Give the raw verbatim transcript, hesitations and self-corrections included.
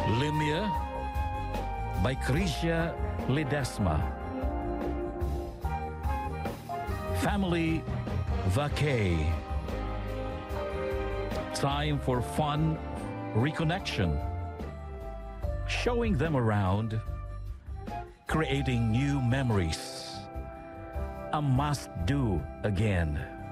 Limia by Crisia Ledesma. Family Vacay. Time for fun reconnection. Showing them around, creating new memories. A must do again.